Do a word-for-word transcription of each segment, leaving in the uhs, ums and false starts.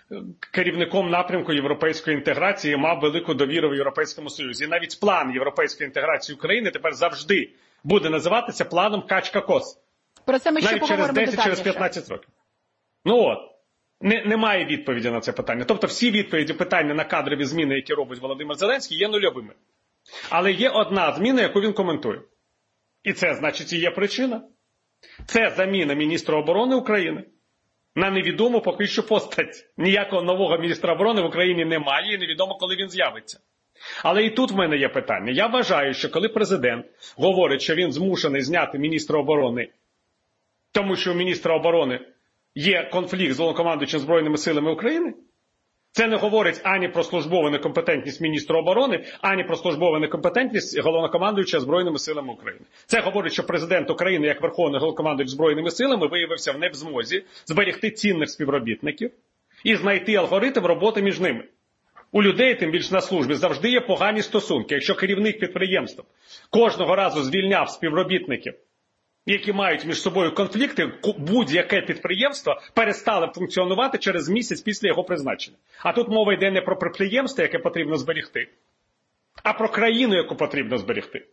керівником напрямку європейської інтеграції, мав велику довіру в Європейському Союзі. І навіть план європейської інтеграції України тепер завжди буде називатися планом Качка-Кос. Про це ми ще навіть поговоримо через десять, через п'ятнадцять років. Ну от, не, немає відповіді на це питання. Тобто всі відповіді питання на кадрові зміни, які робить Володимир Зеленський, є нульовими. Але є одна зміна, яку він коментує. І це, значить, і є причина. Це заміна міністра оборони України на невідому поки що постать. Ніякого нового міністра оборони в Україні немає і невідомо, коли він з'явиться. Але і тут в мене є питання. Я вважаю, що коли президент говорить, що він змушений зняти міністра оборони, тому що у міністра оборони є конфлікт з головнокомандуючим Збройними силами України, це не говорить ані про службову некомпетентність міністра оборони, ані про службову некомпетентність головнокомандуюча Збройними силами України. Це говорить, що президент України, як верховний головнокомандуючий Збройними силами, виявився в не в змозі зберегти цінних співробітників і знайти алгоритм роботи між ними. У людей, тим більше на службі, завжди є погані стосунки. Якщо керівник підприємства кожного разу звільняв співробітників, які мають між собою конфлікти, будь-яке підприємство перестало функціонувати через місяць після його призначення. А тут мова йде не про підприємство, яке потрібно зберегти, а про країну, яку потрібно зберегти.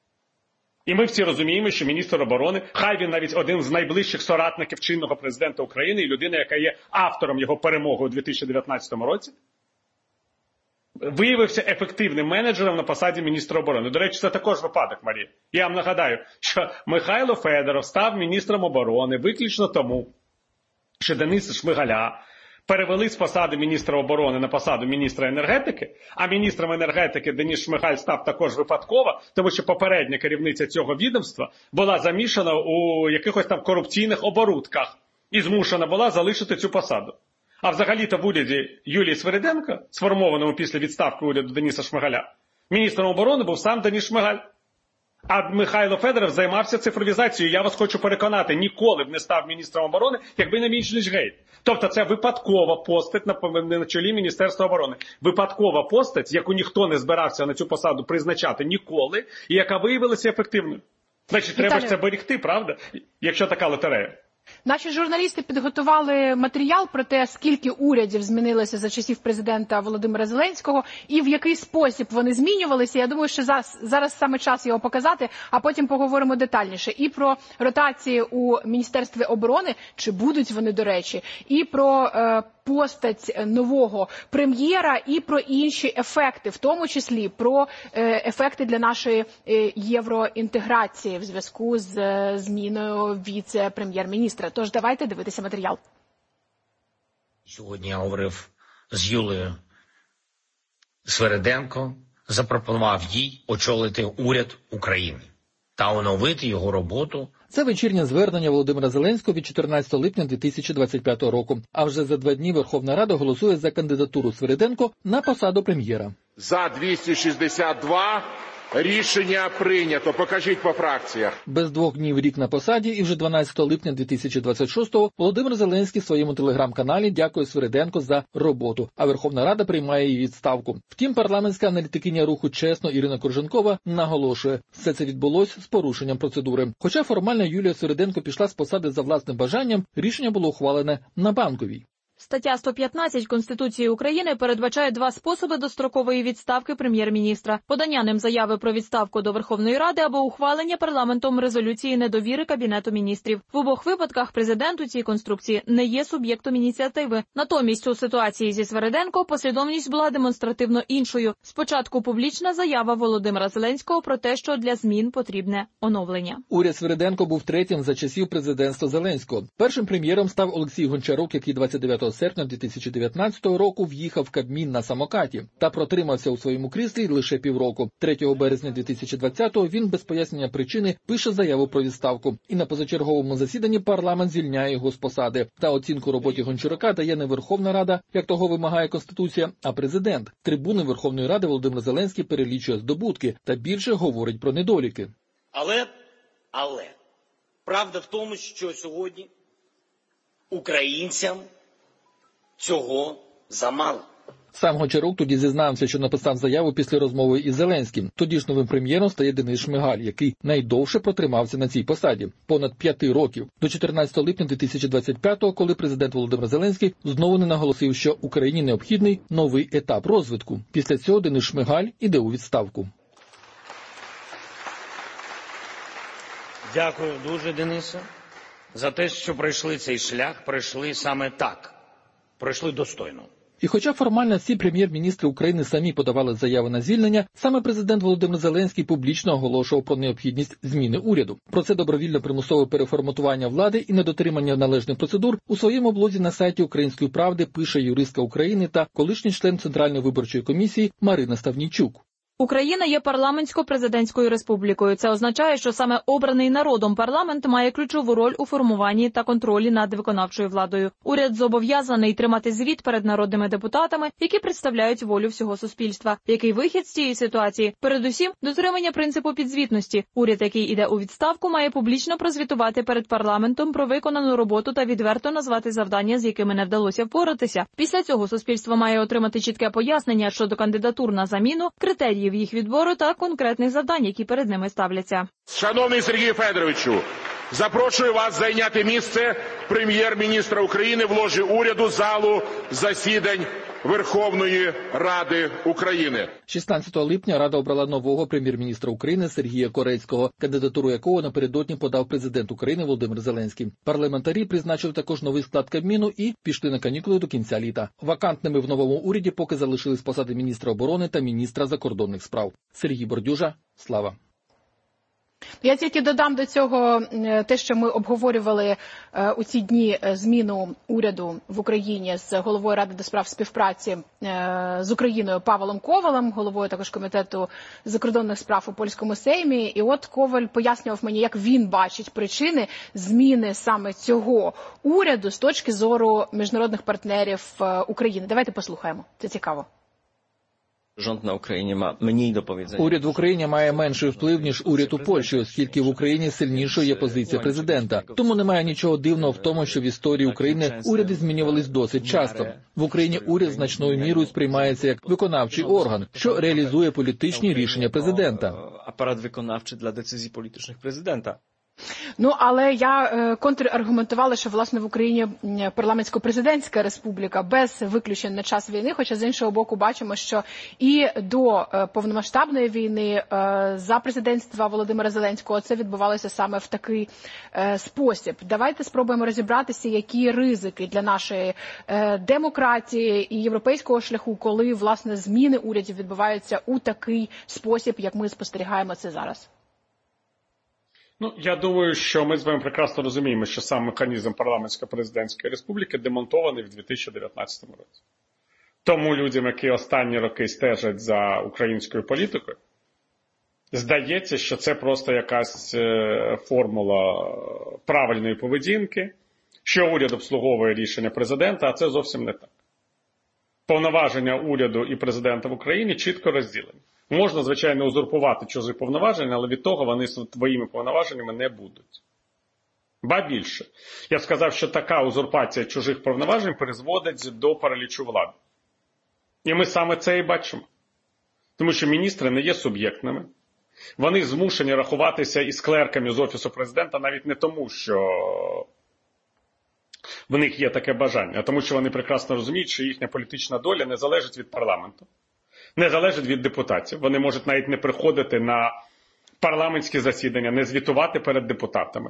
І ми всі розуміємо, що міністр оборони, хай він навіть один з найближчих соратників чинного президента України і людина, яка є автором його перемоги у дві тисячі дев'ятнадцятому році, виявився ефективним менеджером на посаді міністра оборони. До речі, це також випадок, Марія. Я вам нагадаю, що Михайло Федоров став міністром оборони виключно тому, що Дениса Шмигаля перевели з посади міністра оборони на посаду міністра енергетики, а міністром енергетики Денис Шмигаль став також випадково, тому що попередня керівниця цього відомства була замішана у якихось там корупційних оборудках і змушена була залишити цю посаду. А взагалі-то в уряді Юлії Свириденко, сформованому після відставки уряду Дениса Шмигаля, міністром оборони був сам Денис Шмигаль. А Михайло Федоров займався цифровізацією. Я вас хочу переконати, ніколи б не став міністром оборони, якби не Мічнич Гейт. Тобто це випадкова постать на, на чолі Міністерства оборони. Випадкова постать, яку ніхто не збирався на цю посаду призначати ніколи, і яка виявилася ефективною. Значить, треба ж це берегти, правда? Якщо така лотерея. Наші журналісти підготували матеріал про те, скільки урядів змінилося за часів президента Володимира Зеленського і в який спосіб вони змінювалися. Я думаю, що зараз, зараз саме час його показати, а потім поговоримо детальніше. І про ротації у Міністерстві оборони, чи будуть вони, до речі, і про е, постать нового прем'єра, і про інші ефекти, в тому числі про е, ефекти для нашої е, євроінтеграції в зв'язку з е, зміною віце-прем'єр-міністра. Тож давайте дивитися матеріал. Сьогодні я говорив з Юлією Свириденко, запропонував їй очолити уряд України та оновити його роботу. Це вечірнє звернення Володимира Зеленського від чотирнадцятого липня дві тисячі двадцять п'ятого року. А вже за два дні Верховна Рада голосує за кандидатуру Свириденко на посаду прем'єра. За двісті шістдесят два. Рішення прийнято. Покажіть по фракціях. Без двох днів рік на посаді і вже дванадцятого липня дві тисячі двадцять шостого Володимир Зеленський в своєму телеграм-каналі дякує Свириденко за роботу, а Верховна Рада приймає її відставку. Втім, парламентська аналітикиня руху «Чесно» Ірина Корженкова наголошує, все це відбулось з порушенням процедури. Хоча формально Юлія Свириденко пішла з посади за власним бажанням, рішення було ухвалене на Банковій. Стаття сто п'ятнадцять Конституції України передбачає два способи дострокової відставки прем'єр-міністра: подання ним заяви про відставку до Верховної Ради або ухвалення парламентом резолюції недовіри Кабінету міністрів. В обох випадках президент у цій конструкції не є суб'єктом ініціативи. Натомість у ситуації зі Свириденко послідовність була демонстративно іншою. Спочатку публічна заява Володимира Зеленського про те, що для змін потрібне оновлення. Уряд Свириденко був третім за часів президентства Зеленського. Першим прем'єром став Олексій Гончарук, який двадцять дев'ятого серпня дві тисячі дев'ятнадцятого року в'їхав в Кабмін на самокаті та протримався у своєму кріслі лише півроку. третього березня дві тисячі двадцятого він без пояснення причини пише заяву про відставку. І на позачерговому засіданні парламент звільняє його з посади. Та оцінку роботі Гончарука дає не Верховна Рада, як того вимагає Конституція, а президент. Трибуни Верховної Ради Володимир Зеленський перелічує здобутки та більше говорить про недоліки. Але, але, правда в тому, що сьогодні українцям цього замало. Сам Гончарук тоді зізнався, що написав заяву після розмови із Зеленським. Тоді ж новим прем'єром стає Денис Шмигаль, який найдовше протримався на цій посаді – понад п'яти років. До чотирнадцятого липня дві тисячі двадцять п'ятого, коли президент Володимир Зеленський знову не наголосив, що Україні необхідний новий етап розвитку. Після цього Денис Шмигаль іде у відставку. Дякую дуже, Денисе, за те, що пройшли цей шлях, пройшли саме так, пройшли достойно. І хоча формально всі прем'єр-міністри України самі подавали заяви на звільнення, саме президент Володимир Зеленський публічно оголошував про необхідність зміни уряду. Про це добровільне примусове переформатування влади і недотримання належних процедур у своєму блозі на сайті «Української правди» пише юристка України та колишній член Центральної виборчої комісії Марина Ставнійчук. Україна є парламентсько-президентською республікою. Це означає, що саме обраний народом парламент має ключову роль у формуванні та контролі над виконавчою владою. Уряд зобов'язаний тримати звіт перед народними депутатами, які представляють волю всього суспільства. Який вихід з цієї ситуації? Передусім, дотримання принципу підзвітності. Уряд, який іде у відставку, має публічно прозвітувати перед парламентом про виконану роботу та відверто назвати завдання, з якими не вдалося впоратися. Після цього суспільство має отримати чітке пояснення щодо кандидатур на заміну, критерії їх відбору та конкретних завдань, які перед ними ставляться. Шановний Сергію Федоровичу, запрошую вас зайняти місце прем'єр-міністра України в ложі уряду залу засідань Верховної Ради України. шістнадцятого липня Рада обрала нового прем'єр-міністра України Сергія Корецького, кандидатуру якого напередодні подав президент України Володимир Зеленський. Парламентарі призначили також новий склад Кабміну і пішли на канікули до кінця літа. Вакантними в новому уряді поки залишились посади міністра оборони та міністра закордонних справ. Сергій Бордюжа, Слава. Я тільки додам до цього те, що ми обговорювали у ці дні зміну уряду в Україні з головою Ради до справ співпраці з Україною Павлом Ковалем, головою також комітету закордонних справ у польському Сеймі. І от Коваль пояснював мені, як він бачить причини зміни саме цього уряду з точки зору міжнародних партнерів України. Давайте послухаємо, це цікаво. Rząd na Україні має мені до powiedzenia. Уряд в Україні має менший вплив, ніж уряд у Польщі, оскільки в Україні сильнішою є позиція президента. Тому немає нічого дивного в тому, що в історії України уряди змінювались досить часто. В Україні уряд значною мірою сприймається як виконавчий орган, що реалізує політичні рішення президента. Апарат виконавчий для децизій політичних президента. Ну, але я е, контраргументувала, що, власне, в Україні парламентсько-президентська республіка без виключень на час війни, хоча, з іншого боку, бачимо, що і до е, повномасштабної війни е, за президентства Володимира Зеленського це відбувалося саме в такий е, спосіб. Давайте спробуємо розібратися, які ризики для нашої е, демократії і європейського шляху, коли, власне, зміни урядів відбуваються у такий спосіб, як ми спостерігаємо це зараз. Ну, я думаю, що ми з вами прекрасно розуміємо, що сам механізм парламентсько-президентської республіки демонтований в дві тисячі дев'ятнадцятому році. Тому людям, які останні роки стежать за українською політикою, здається, що це просто якась формула правильної поведінки, що уряд обслуговує рішення президента, а це зовсім не так. Повноваження уряду і президента в Україні чітко розділені. Можна, звичайно, узурпувати чужі повноваження, але від того вони своїми повноваженнями не будуть. Ба більше, я б сказав, що така узурпація чужих повноважень призводить до паралічу влади. І ми саме це і бачимо. Тому що міністри не є суб'єктними. Вони змушені рахуватися із клерками з Офісу президента навіть не тому, що в них є таке бажання, а тому, що вони прекрасно розуміють, що їхня політична доля не залежить від парламенту. Не залежить від депутатів. Вони можуть навіть не приходити на парламентські засідання, не звітувати перед депутатами.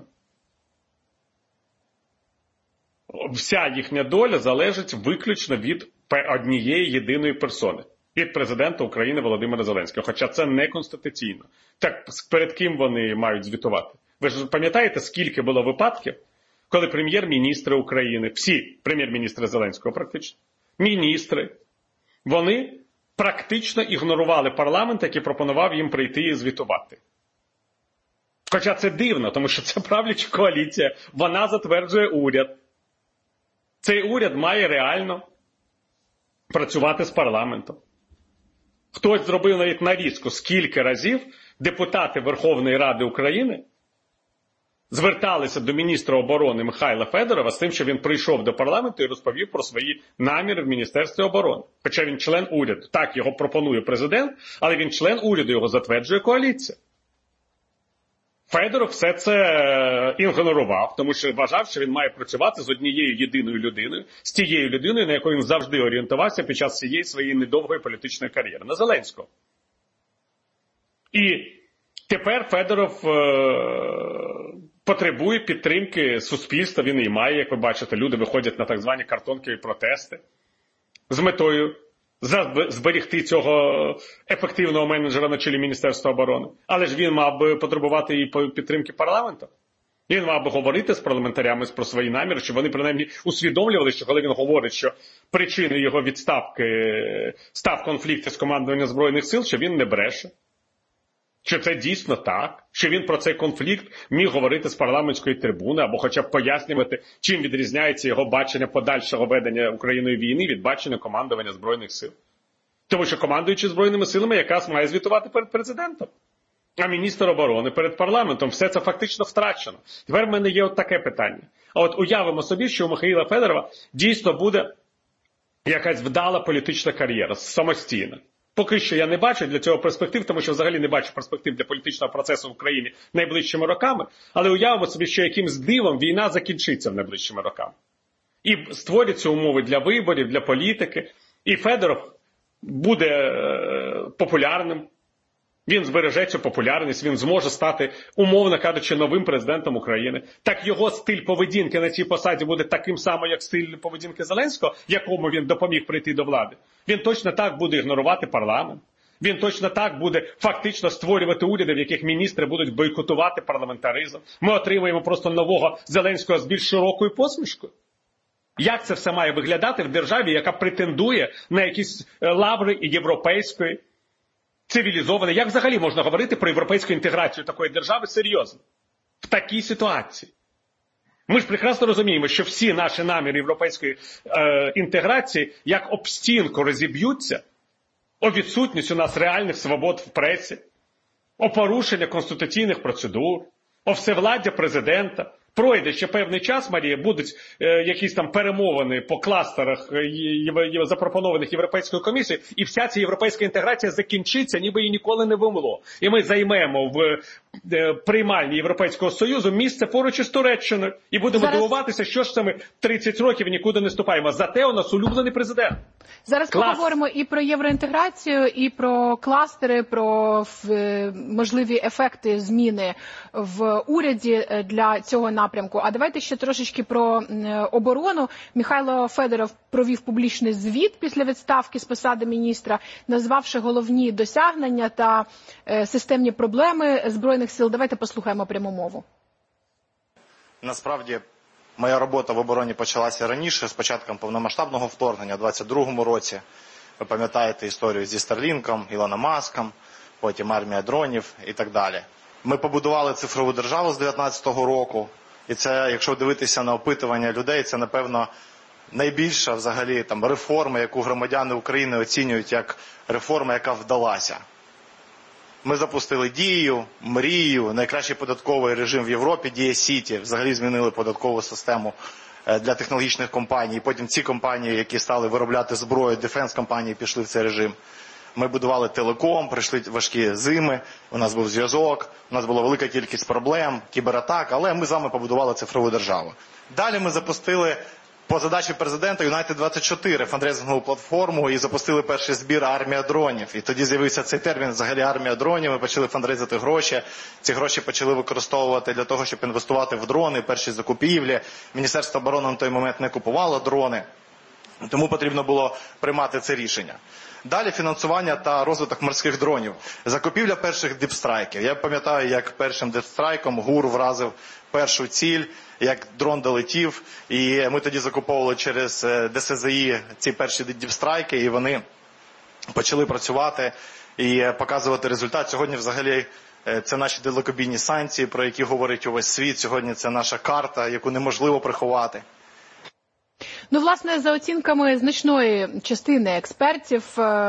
Вся їхня доля залежить виключно від однієї єдиної персони. Від президента України Володимира Зеленського. Хоча це не конституційно. Так перед ким вони мають звітувати? Ви ж пам'ятаєте, скільки було випадків, коли прем'єр-міністри України, всі прем'єр-міністри Зеленського практично, міністри, вони практично ігнорували парламент, який пропонував їм прийти і звітувати. Хоча це дивно, тому що це правляча коаліція, вона затверджує уряд. Цей уряд має реально працювати з парламентом. Хтось зробив навіть нарізку, скільки разів депутати Верховної Ради України зверталися до міністра оборони Михайла Федорова з тим, що він прийшов до парламенту і розповів про свої наміри в Міністерстві оборони. Хоча він член уряду. Так, його пропонує президент, але він член уряду, його затверджує коаліція. Федоров все це ігнорував, тому що вважав, що він має працювати з однією єдиною людиною, з тією людиною, на яку він завжди орієнтувався під час цієї своєї недовгої політичної кар'єри, на Зеленського. І тепер Федоров е- потребує підтримки суспільства, він її має, як ви бачите, люди виходять на так звані картонкові протести з метою зберегти цього ефективного менеджера на чолі Міністерства оборони. Але ж він мав би потребувати і підтримки парламенту. Він мав би говорити з парламентарями про свої наміри, щоб вони принаймні усвідомлювали, що коли він говорить, що причиною його відставки став конфлікт із командуванням Збройних сил, що він не бреше. Що це дійсно так, що він про цей конфлікт міг говорити з парламентської трибуни, або хоча б пояснювати, чим відрізняється його бачення подальшого ведення Україною війни від бачення командування Збройних сил. Тому що командуючи Збройними силами якраз має звітувати перед президентом. А міністр оборони перед парламентом, все це фактично втрачено. Тепер в мене є от таке питання. А от уявимо собі, що у Михайла Федорова дійсно буде якась вдала політична кар'єра, самостійна. Поки що я не бачу для цього перспектив, тому що взагалі не бачу перспектив для політичного процесу в Україні найближчими роками, але уявимо собі, що якимсь дивом війна закінчиться в найближчими роками. І створяться умови для виборів, для політики, і Федоров буде е, популярним, він збереже цю популярність, він зможе стати, умовно кажучи, новим президентом України. Так його стиль поведінки на цій посаді буде таким самим, як стиль поведінки Зеленського, якому він допоміг прийти до влади. Він точно так буде ігнорувати парламент. Він точно так буде фактично створювати уряди, в яких міністри будуть бойкотувати парламентаризм. Ми отримаємо просто нового Зеленського з більш широкою посмішкою. Як це все має виглядати в державі, яка претендує на якісь лаври європейської, цивілізованої? Як взагалі можна говорити про європейську інтеграцію такої держави серйозно? В такій ситуації. Ми ж прекрасно розуміємо, що всі наші наміри європейської е, інтеграції як об стінку розіб'ються, о відсутність у нас реальних свобод в пресі, о порушення конституційних процедур, о всевладдя президента. Пройде ще певний час, Марія, будуть е, якісь там перемовини по кластерах, е, є, запропонованих Європейською комісією, і вся ця європейська інтеграція закінчиться, ніби її ніколи не вимило. І ми займемо в е, приймальні Європейського Союзу місце поруч із Туреччиною. І будемо Зараз... дивуватися, що ж це ми тридцять років нікуди не ступаємо. Зате у нас улюблений президент. Зараз Клас. Поговоримо і про євроінтеграцію, і про кластери, про в, можливі ефекти зміни в уряді для цього напрямку. А давайте ще трошечки про оборону. Михайло Федоров провів публічний звіт після відставки з посади міністра, назвавши головні досягнення та е, системні проблеми Збройних сил. Давайте послухаємо пряму мову. Насправді, моя робота в обороні почалася раніше, з початком повномасштабного вторгнення, у двадцять другому році. Ви пам'ятаєте історію зі Старлінком, Ілоном Маском, потім армія дронів і так далі. Ми побудували цифрову державу з дев'ятнадцятого року. І це, якщо дивитися на опитування людей, це, напевно, найбільша взагалі там реформа, яку громадяни України оцінюють як реформа, яка вдалася. Ми запустили Дію, Мрію, найкращий податковий режим в Європі, Дія Сіті, взагалі змінили податкову систему для технологічних компаній. І потім ці компанії, які стали виробляти зброю, дефенс-компанії пішли в цей режим. Ми будували телеком, прийшли важкі зими, у нас був зв'язок, у нас була велика кількість проблем, кібератак, але ми з вами побудували цифрову державу. Далі ми запустили по задачі президента Юнайтед двадцять чотири фандрейзингову платформу і запустили перший збір «Армія дронів». І тоді з'явився цей термін взагалі «Армія дронів». Ми почали фандрейзити гроші. Ці гроші почали використовувати для того, щоб інвестувати в дрони, перші закупівлі. Міністерство оборони на той момент не купувало дрони. Тому потрібно було приймати це рішення. Далі фінансування та розвиток морських дронів. Закупівля перших діпстрайків. Я пам'ятаю, як першим діпстрайком ГУР вразив першу ціль, як дрон долетів. І ми тоді закуповували через ДСЗІ ці перші діпстрайки, і вони почали працювати і показувати результат. Сьогодні взагалі це наші далекобійні санкції, про які говорить увесь світ. Сьогодні це наша карта, яку неможливо приховати. Ну, власне, за оцінками значної частини експертів,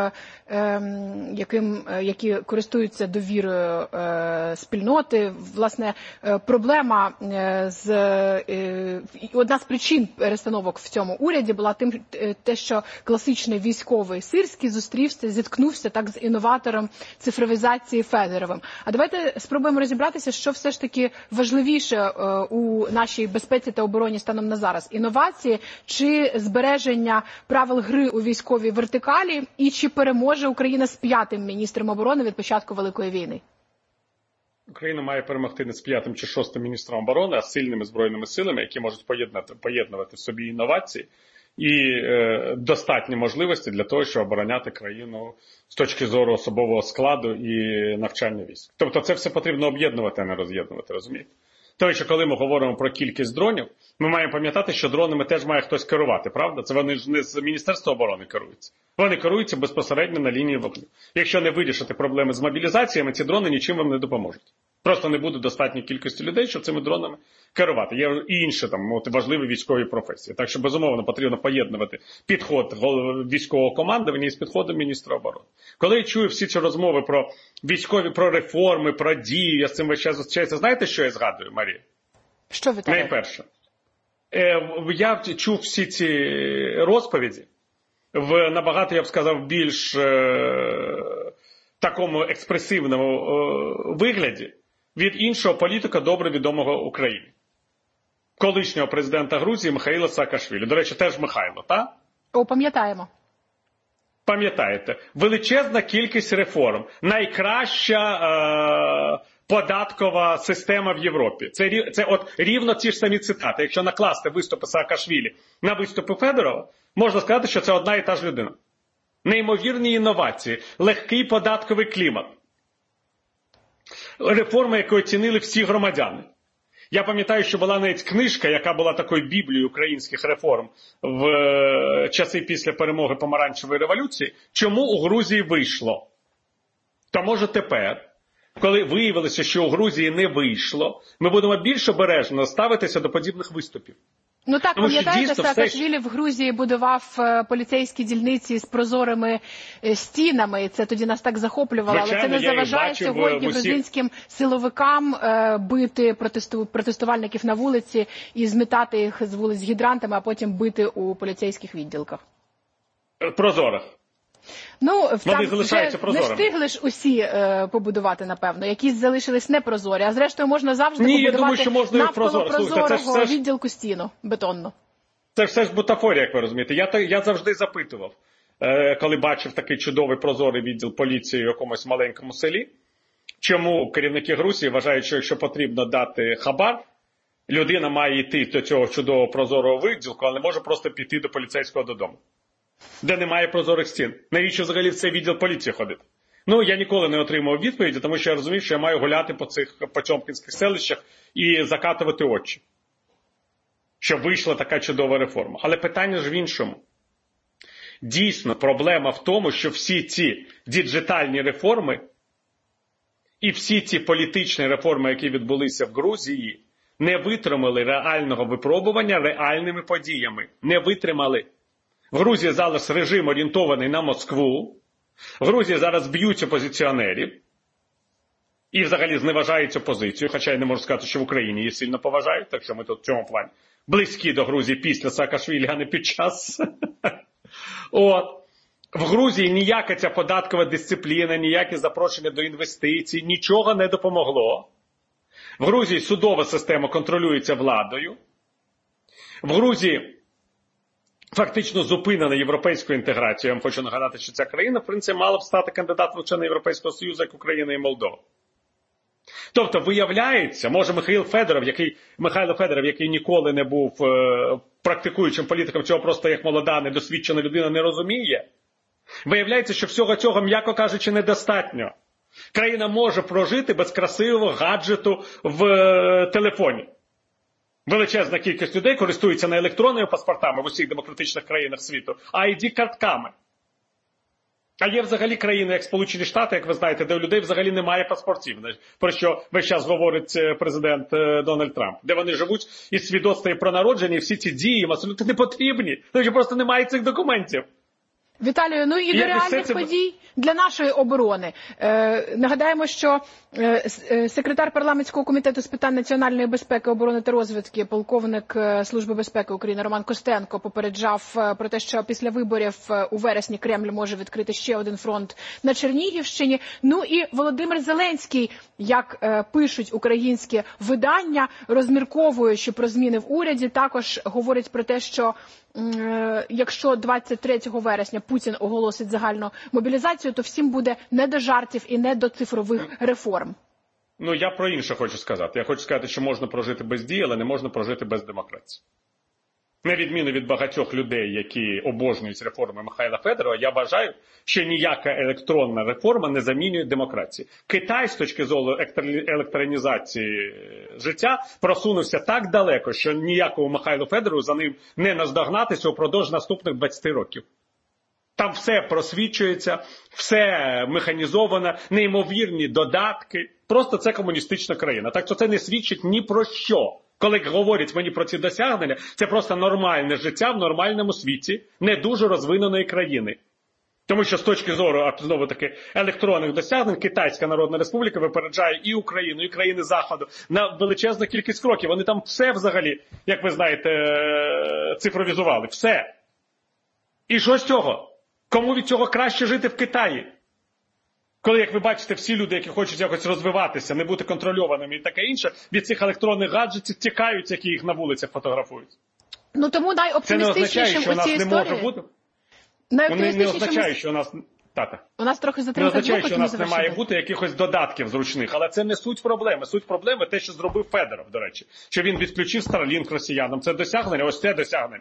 яким, які користуються довірою спільноти. Власне, проблема з одна з причин перестановок в цьому уряді була тим, те, що класичний військовий Сирський зустрівся, зіткнувся так з інноватором цифровізації Федоровим. А давайте спробуємо розібратися, що все ж таки важливіше у нашій безпеці та обороні станом на зараз. Інновації чи збереження правил гри у військовій вертикалі, і чи переможе Україна з п'ятим міністром оборони від початку Великої війни? Україна має перемогти не з п'ятим чи шостим міністром оборони, а з сильними збройними силами, які можуть поєднати, поєднувати в собі інновації і е, достатні можливості для того, щоб обороняти країну з точки зору особового складу і навчання військ. Тобто це все потрібно об'єднувати, а не роз'єднувати, розумієте? Тому що коли ми говоримо про кількість дронів, ми маємо пам'ятати, що дронами теж має хтось керувати, правда? Це вони ж не з Міністерства оборони керуються. Вони керуються безпосередньо на лінії вогню. Якщо не вирішити проблеми з мобілізаціями, ці дрони нічим вам не допоможуть. Просто не буде достатньої кількості людей, щоб цими дронами керувати. Є і інші там от, важливі військові професії. Так що, безумовно, потрібно поєднувати підход військового командування із підходом міністра оборони. Коли я чую всі ці розмови про військові, про реформи, про дії, я з цим весь час зустрічаюся, знаєте, що я згадую, Марія? Що ви так? Найперше. Я чув всі ці розповіді в набагато, я б сказав, більш е, такому експресивному е, вигляді від іншого політика, добре відомого Україні. Колишнього президента Грузії Михаїла Саакашвілі. До речі, теж Михайло, так? О, пам'ятаємо. Пам'ятаєте. Величезна кількість реформ. Найкраща е, податкова система в Європі. Це, це от рівно ці ж самі цитати. Якщо накласти виступи Саакашвілі на виступи Федорова, можна сказати, що це одна і та ж людина. Неймовірні інновації, легкий податковий клімат. Реформи, яку оцінили всі громадяни. Я пам'ятаю, що була навіть книжка, яка була такою біблією українських реформ в часи після перемоги Помаранчевої революції. Чому у Грузії вийшло? То може тепер, коли виявилося, що у Грузії не вийшло, ми будемо більш обережно ставитися до подібних виступів. Ну так, Тому пам'ятаєте, все... Саакашвілі в Грузії будував поліцейські дільниці з прозорими стінами, і це тоді нас так захоплювало, Звичайно, але це не заважає сьогодні усіх... грузинським силовикам бити протесту... протестувальників на вулиці і змітати їх з вулиць гідрантами, а потім бити у поліцейських відділках. Прозорих. Ну, там вже не встигли ж усі е, побудувати, напевно. Якісь залишились непрозорі, а зрештою можна завжди Ні, побудувати думаю, що можна навколо прозорого ж... відділку стіну, бетонну. Це все ж бутафорія, як ви розумієте. Я, я завжди запитував, е, коли бачив такий чудовий прозорий відділ поліції в якомусь маленькому селі, чому керівники Грузії вважають, що якщо потрібно дати хабар, людина має йти до цього чудового прозорого відділку, але не може просто піти до поліцейського додому, де немає прозорих стін. Навіщо взагалі в цей відділ поліції ходити? Ну, я ніколи не отримав відповіді, тому що я розумію, що я маю гуляти по цих потьомкінських селищах і закатувати очі, щоб вийшла така чудова реформа. Але питання ж в іншому. Дійсно, проблема в тому, що всі ці діджитальні реформи і всі ці політичні реформи, які відбулися в Грузії, не витримали реального випробування реальними подіями. Не витримали. В Грузії зараз режим орієнтований на Москву. В Грузії зараз б'ють опозиціонерів. І взагалі зневажають опозицію. Хоча я не можу сказати, що в Україні її сильно поважають. Так що ми тут в цьому плані близькі до Грузії після Саакашвілі, а не під час. От. В Грузії ніяка ця податкова дисципліна, ніякі запрошення до інвестицій, нічого не допомогло. В Грузії судова система контролюється владою. В Грузії фактично зупинена європейською інтеграцією. Я вам хочу нагадати, що ця країна, в принципі, мала б стати кандидатом в члени Європейського Союзу, як Україна і Молдова. Тобто, виявляється, може Михайло Федоров, який, Михайло Федоров, який ніколи не був е, практикуючим політиком, цього просто як молода, недосвідчена людина не розуміє. Виявляється, що всього цього, м'яко кажучи, недостатньо. Країна може прожити без красивого гаджету в е, телефоні. Величезна кількість людей користується не електронними паспортами в усіх демократичних країнах світу, а ай ді-картками. А є взагалі країни, як Сполучені Штати, як ви знаєте, де у людей взагалі немає паспортів, про що весь час говорить президент Дональд Трамп, де вони живуть із свідоцтвами про народження, і всі ці дії їм абсолютно не потрібні, тому що просто немає цих документів. Віталію, ну і, і до реальних це... подій для нашої оборони. Е, нагадаємо, що е, секретар парламентського комітету з питань національної безпеки, оборони та розвідки, полковник Служби безпеки України Роман Костенко попереджав про те, що після виборів у вересні Кремль може відкрити ще один фронт на Чернігівщині. Ну і Володимир Зеленський, як е, пишуть українські видання, розмірковуючи про зміни в уряді, також говорить про те, що якщо двадцять третього вересня Путін оголосить загальну мобілізацію, то всім буде не до жартів і не до цифрових реформ. Ну, я про інше хочу сказати. Я хочу сказати, що можна прожити без дії, але не можна прожити без демократії. На відміну від багатьох людей, які обожнюють реформи Михайла Федорова, я вважаю, що ніяка електронна реформа не замінює демократії. Китай з точки зору електронізації життя просунувся так далеко, що ніякому Михайлу Федорову за ним не наздогнатися упродовж наступних двадцяти років. Там все просвічується, все механізовано, неймовірні додатки. Просто це комуністична країна. Так що це не свідчить ні про що. Коли говорять мені про ці досягнення, це просто нормальне життя в нормальному світі, не дуже розвиненої країни. Тому що з точки зору, знову таки, електронних досягнень, Китайська Народна Республіка випереджає і Україну, і країни Заходу на величезну кількість кроків. Вони там все взагалі, як ви знаєте, цифровізували. Все. І що з цього? Кому від цього краще жити в Китаї? Коли, як ви бачите, всі люди, які хочуть якось розвиватися, не бути контрольованими і таке інше, від цих електронних гаджетів тікають, які їх на вулицях фотографують. Ну тому найоптимістичнішим у цій історії... Це не означає, що у нас не може бути. Вони не означає, що у нас... Тата. У нас трохи не означає, що у нас не має бути якихось додатків зручних, але це не суть проблеми. Суть проблеми те, що зробив Федоров, до речі. Що він відключив Starlink росіянам. Це досягнення, ось це досягнення.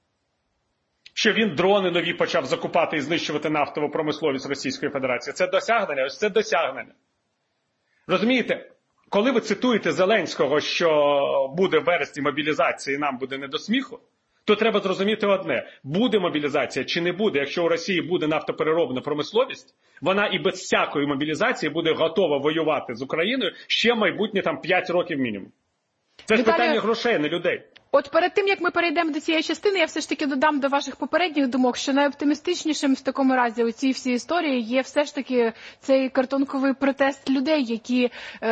Що він дрони нові почав закупати і знищувати нафтову промисловість Російської Федерації. Це досягнення, ось це досягнення. Розумієте, коли ви цитуєте Зеленського, що буде в вересні мобілізація і нам буде не до сміху, то треба зрозуміти одне. Буде мобілізація чи не буде, якщо у Росії буде нафтопереробна промисловість, вона і без всякої мобілізації буде готова воювати з Україною ще майбутнє там п'ять років мінімум. Це ж Віталію... питання грошей, не людей. От перед тим, як ми перейдемо до цієї частини, я все ж таки додам до ваших попередніх думок, що найоптимістичнішим в такому разі у цій всій історії є все ж таки цей картонковий протест людей, які е,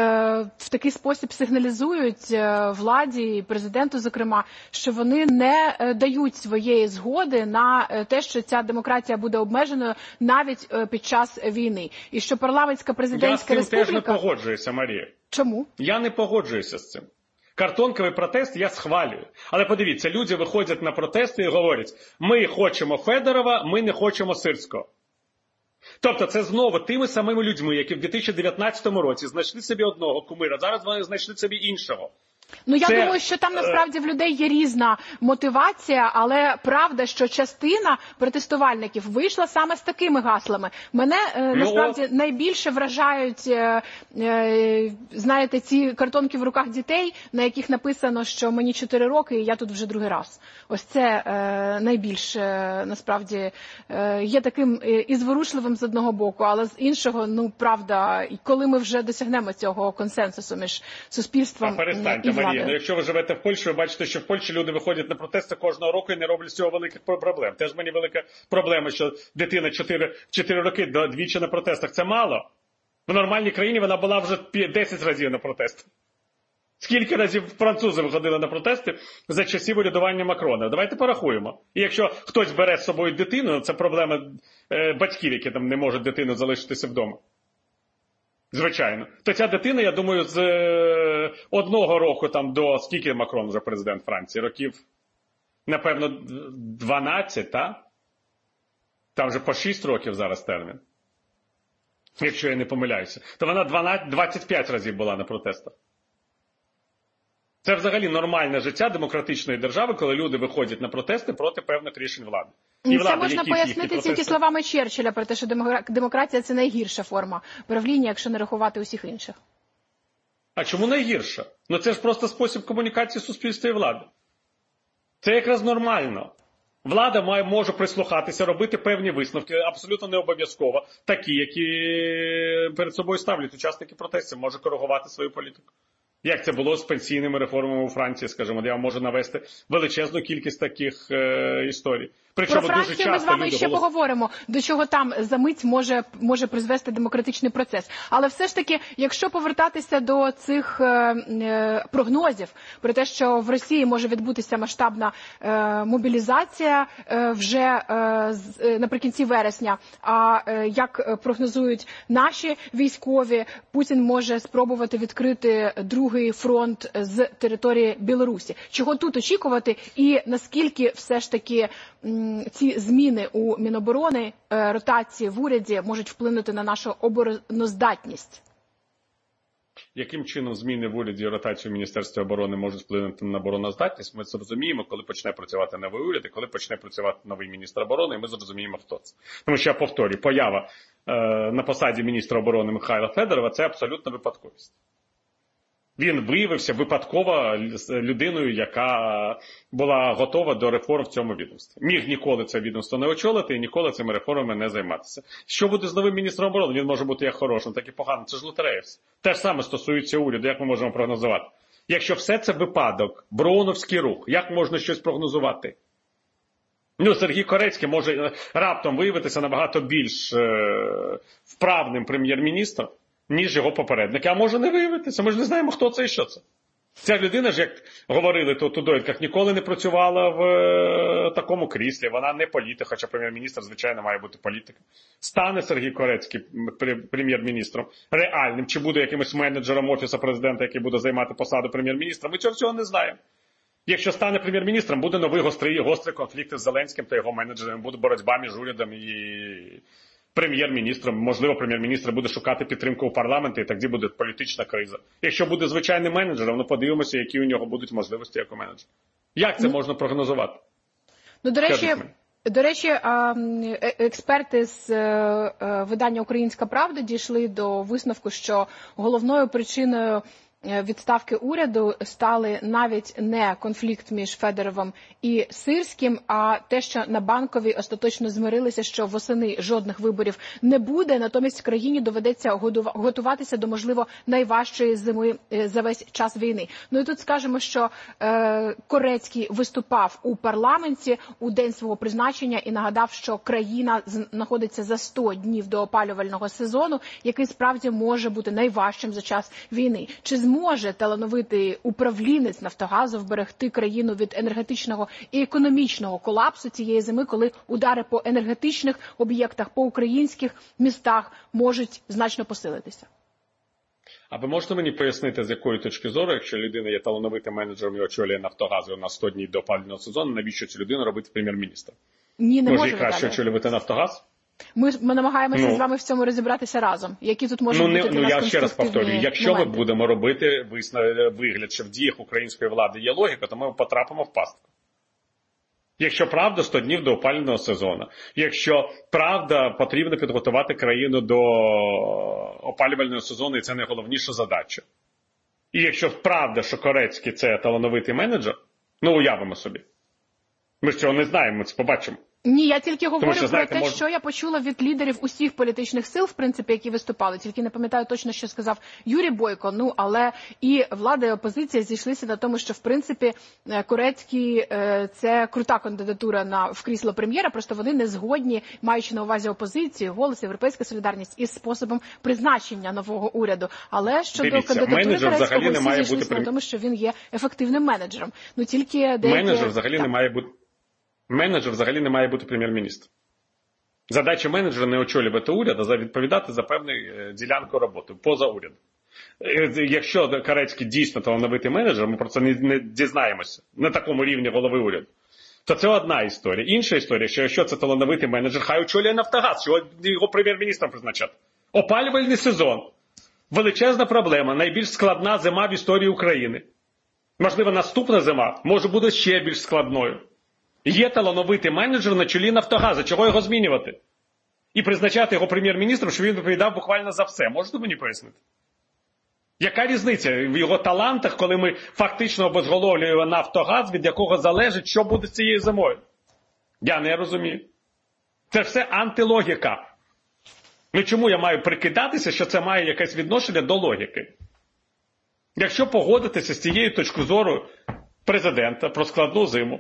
в такий спосіб сигналізують е, владі і президенту, зокрема, що вони не е, дають своєї згоди на е, те, що ця демократія буде обмеженою навіть е, під час війни. І що парламентська президентська республіка... Я з цим теж не погоджуюся, Марія. Чому? Я не погоджуюся з цим. Картонковий протест я схвалюю. Але подивіться, люди виходять на протести і говорять, ми хочемо Федорова, ми не хочемо Сирського. Тобто це знову тими самими людьми, які в дві тисячі дев'ятнадцятому році знайшли собі одного кумира, зараз вони знайшли собі іншого. Ну, я це... думаю, що там насправді в людей є різна мотивація, але правда, що частина протестувальників вийшла саме з такими гаслами. Мене ну, насправді от... найбільше вражають, е, е, знаєте, ці картонки в руках дітей, на яких написано, що мені чотири роки і я тут вже другий раз. Ось це е, найбільш, е, насправді, е, є таким е, і зворушливим з одного боку, але з іншого, ну, правда, коли ми вже досягнемо цього консенсусу між суспільством і владою. Марія, ну якщо ви живете в Польщі, ви бачите, що в Польщі люди виходять на протести кожного року і не роблять з цього великих проблем. Теж мені велика проблема, що дитина чотири роки двічі на протестах. Це мало. В нормальній країні вона була вже десять разів на протестах. Скільки разів французи виходили на протести за часів урядування Макрона? Давайте порахуємо. І якщо хтось бере з собою дитину, це проблема е, батьків, які там не можуть дитину залишитися вдома. Звичайно. То ця дитина, я думаю, з е, одного року там до... Скільки Макрон вже президент Франції? Років, напевно, дванадцять, так? Там вже по шість років зараз термін. Якщо я не помиляюся. То вона дванадцять, двадцять п'ять разів була на протестах. Це взагалі нормальне життя демократичної держави, коли люди виходять на протести проти певних рішень влади. І це можна пояснити тільки словами Черчилля про те, що демократія – це найгірша форма правління, якщо не рахувати усіх інших. А чому найгірша? Ну це ж просто спосіб комунікації суспільства і влади. Це якраз нормально. Влада має, може прислухатися, робити певні висновки, абсолютно не обов'язково, такі, які перед собою ставлять учасники протестів, може коригувати свою політику. Як це було з пенсійними реформами у Франції, скажімо, я можу навести величезну кількість таких е, історій. Причому Про Францію дуже ми з часто вами люди ще голос- поговоримо, до чого там за мить може, може призвести демократичний процес. Але все ж таки, якщо повертатися до цих е, е, прогнозів про те, що в Росії може відбутися масштабна е, мобілізація е, вже е, з, е, наприкінці вересня, а е, як прогнозують наші військові, Путін може спробувати відкрити другий фронт з території Білорусі. Чого тут очікувати і наскільки все ж таки ці зміни у Міноборони, ротації в уряді можуть вплинути на нашу обороноздатність? Яким чином зміни в уряді і ротацію в Міністерстві оборони можуть вплинути на обороноздатність, ми зрозуміємо, коли почне працювати новий уряд і коли почне працювати новий міністр оборони, і ми зрозуміємо, хто це. Тому що, я повторюю, поява е, на посаді міністра оборони Михайла Федорова – це абсолютна випадковість. Він виявився випадково людиною, яка була готова до реформ в цьому відомстві. Міг ніколи це відомство не очолити і ніколи цими реформами не займатися. Що буде з новим міністром оборони? Він може бути як хорошим, так і поганим. Це ж лотерея все. Те ж саме стосується уряду, як ми можемо прогнозувати. Якщо все це випадок, броуновський рух, як можна щось прогнозувати? Ну, Сергій Корецький може раптом виявитися набагато більш е- вправним прем'єр-міністром, ніж його попередники. А може не виявитися, ми ж не знаємо, хто це і що це. Ця людина ж, як говорили тут у довідках, ніколи не працювала в е, такому кріслі, вона не політик, хоча прем'єр-міністр, звичайно, має бути політиком. Стане Сергій Корецький прем'єр-міністром реальним, чи буде якимось менеджером Офісу президента, який буде займати посаду прем'єр-міністра, ми цього всього не знаємо. Якщо стане прем'єр-міністром, буде новий гострий, гострий конфлікт з Зеленським та його менеджерами, буде боротьба між урядом і прем'єр-міністром. Можливо, прем'єр-міністр буде шукати підтримку у парламенті, і тоді буде політична криза. Якщо буде звичайним менеджером, ну подивимося, які у нього будуть можливості як у менеджера. Як це можна прогнозувати? Ну, до речі, до речі, експерти з видання «Українська правда» дійшли до висновку, що головною причиною відставки уряду стали навіть не конфлікт між Федоровим і Сирським, а те, що на Банковій остаточно змирилися, що восени жодних виборів не буде, натомість в країні доведеться готуватися до, можливо, найважчої зими за весь час війни. Ну і тут скажемо, що е, Корецький виступав у парламенті у день свого призначення і нагадав, що країна знаходиться за сто днів до опалювального сезону, який справді може бути найважчим за час війни. Чи зможе талановитий управлінець Нафтогазу вберегти країну від енергетичного і економічного колапсу цієї зими, коли удари по енергетичних об'єктах, по українських містах можуть значно посилитися? А ви можете мені пояснити, з якої точки зору, якщо людина є талановитим менеджером і очолює Нафтогаз, і у нас сто днів до опалювального сезону, навіщо цю людину робити прем'єр-міністром? Ні, не може. Може, краще очолювати Нафтогаз? Ми, ми намагаємося ну, з вами в цьому розібратися разом. Які тут можуть ну, бути для ну, нас я ще раз повторюю, якщо моменти? ми будемо робити вигляд, що в діях української влади є логіка, то ми потрапимо в пастку. Якщо правда, сто днів до опалювального сезону. Якщо правда, потрібно підготувати країну до опалювального сезону, і це найголовніша задача. І якщо правда, що Корецький – це талановитий менеджер, ну уявимо собі. Ми ж цього не знаємо, ми це побачимо. Ні, я тільки говорю Тому, що, про знаєте, те, мож... що я почула від лідерів усіх політичних сил, в принципі, які виступали. Тільки не пам'ятаю точно, що сказав Юрій Бойко. Ну, але і влада, і опозиція зійшлися на тому, що, в принципі, Корецький – це крута кандидатура на в крісло прем'єра, просто вони не згодні, маючи на увазі опозицію, «Голос», «Європейська солідарність» із способом призначення нового уряду. Але щодо Дивіться, кандидатури Корецького, не всі має зійшлися бути... на тому, що він є ефективним менеджером. Ну, тільки деякі... Менеджер взагалі так. не має бути... Менеджер взагалі не має бути прем'єр-міністром. Задача менеджера не очолювати уряд, а відповідати за певну ділянку роботи, поза урядом. Якщо Корецький дійсно талановитий менеджер, ми про це не, не дізнаємося на такому рівні голови уряду, то це одна історія. Інша історія, що якщо це талановитий менеджер, хай очолює Нафтогаз, що його прем'єр-міністром призначати. Опалювальний сезон. Величезна проблема, найбільш складна зима в історії України. Можливо, наступна зима може бути ще більш складною. Є талановитий менеджер на чолі Нафтогазу. Чого його змінювати? І призначати його прем'єр-міністром, щоб він відповідав буквально за все. Можете мені пояснити? Яка різниця в його талантах, коли ми фактично обезголовлюємо Нафтогаз, від якого залежить, що буде з цією зимою? Я не розумію. Це все антилогіка. Ну чому я маю прикидатися, що це має якесь відношення до логіки? Якщо погодитися з цією точкою зору президента про складну зиму,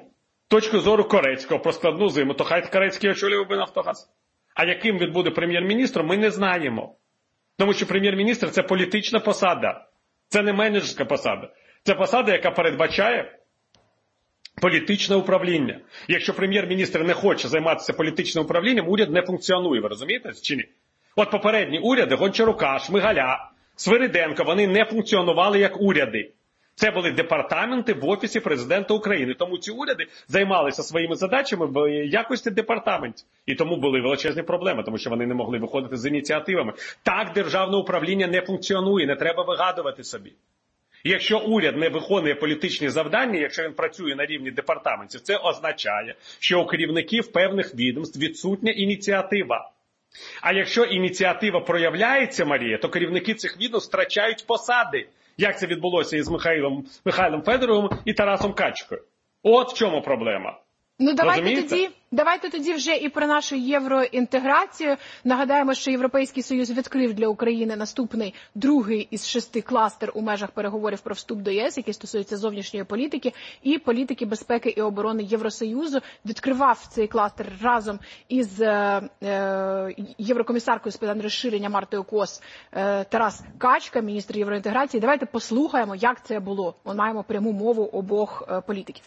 точки зору Корецького про складну зиму, то хай Корецький очолював би Нафтогаз. А яким він буде прем'єр-міністром, ми не знаємо. Тому що прем'єр-міністр – це політична посада. Це не менеджерська посада. Це посада, яка передбачає політичне управління. Якщо прем'єр-міністр не хоче займатися політичним управлінням, уряд не функціонує. Ви розумієте чи ні? От попередні уряди, Гончарука, Шмигаля, Свириденка, вони не функціонували як уряди. Це були департаменти в Офісі Президента України. Тому ці уряди займалися своїми задачами в якості департаментів. І тому були величезні проблеми, тому що вони не могли виходити з ініціативами. Так державне управління не функціонує, не треба вигадувати собі. Якщо уряд не виконує політичні завдання, якщо він працює на рівні департаментів, це означає, що у керівників певних відомств відсутня ініціатива. А якщо ініціатива проявляється, Марія, то керівники цих відомств втрачають посади. Як це відбулося із Михайлом, Михайлом Федоровим і Тарасом Качкою. От в чому проблема. Ну, давайте Розумієте? тоді, давайте тоді вже і про нашу євроінтеграцію. Нагадаємо, що Європейський Союз відкрив для України наступний другий із шести кластер у межах переговорів про вступ до ЄС, який стосується зовнішньої політики і політики безпеки і оборони Євросоюзу. Відкривав цей кластер разом із е, е, єврокомісаркою з питань розширення Мартою Кос е, Тарас Качка, міністр євроінтеграції. Давайте послухаємо, як це було. Ми маємо пряму мову обох е, політиків.